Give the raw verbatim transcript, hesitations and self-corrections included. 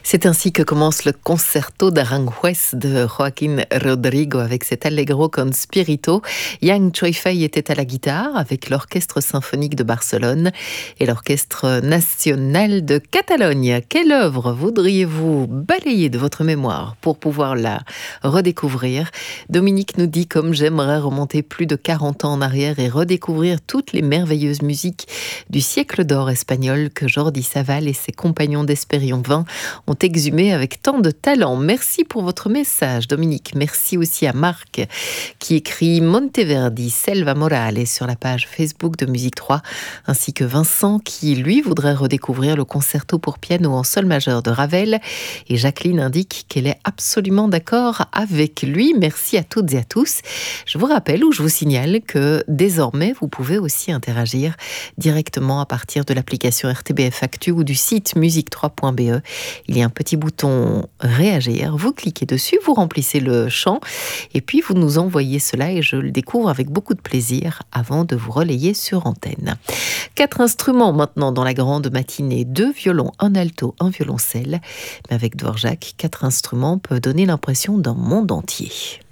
C'est ainsi que commence le concerto d'Aranjuez de Joaquín Rodrigo avec cet allegro con spirito. Yang Choifei était à la guitare avec l'Orchestre symphonique de Barcelone et l'Orchestre national de Catalogne. Quelle œuvre voudriez-vous balayer de votre mémoire pour pouvoir la redécouvrir? Dominique nous dit: comme j'aimerais remonter plus de quarante ans en arrière et redécouvrir toutes les merveilleuses musiques du siècle d'or espagnol que Jordi Savall et ses compagnons d'Espérion vingt ont exhumé avec tant de talent. Merci pour votre message, Dominique. Merci aussi à Marc qui écrit Monteverdi, Selva Morales sur la page Facebook de Musique trois, ainsi que Vincent qui, lui, voudrait redécouvrir le concerto pour piano en sol majeur de Ravel. Et Jacqueline indique qu'elle est absolument d'accord avec lui. Merci à toutes et à tous. Je vous rappelle ou je vous signale que désormais, vous pouvez aussi interagir directement à partir de l'application R T B F Actu ou du site musique trois point b e. Il y a un petit bouton réagir, vous cliquez dessus, vous remplissez le champ et puis vous nous envoyez cela et je le découvre avec beaucoup de plaisir avant de vous relayer sur antenne. Quatre instruments maintenant dans la grande matinée, deux violons, un alto, un violoncelle. Mais avec Dvorak, quatre instruments peuvent donner l'impression d'un monde entier.